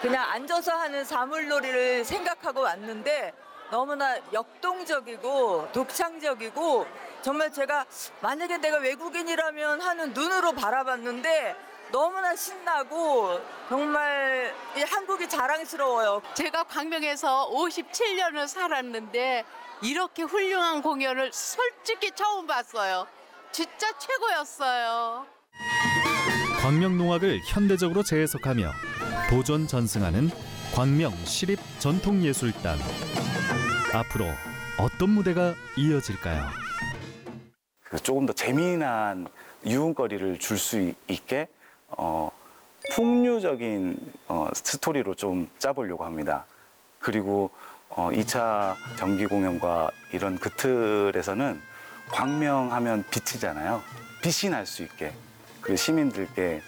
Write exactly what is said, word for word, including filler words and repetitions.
그냥 앉아서 하는 사물놀이를 생각하고 왔는데 너무나 역동적이고 독창적이고 정말 제가 만약에 내가 외국인이라면 하는 눈으로 바라봤는데 너무나 신나고 정말 이 한국이 자랑스러워요. 제가 광명에서 오십칠 년을 살았는데 이렇게 훌륭한 공연을 솔직히 처음 봤어요. 진짜 최고였어요. 광명 농악을 현대적으로 재해석하며 도전 전승하는 광명 시립전통예술단. 앞으로 어떤 무대가 이어질까요? 조금 더 재미난 유흥거리를 줄 수 있게 어, 풍류적인 어, 스토리로 좀 짜보려고 합니다. 그리고 어, 이 차 정기 공연과 이런 그 틀에서는 광명하면 빛이잖아요. 빛이 날 수 있게 그리고 시민들께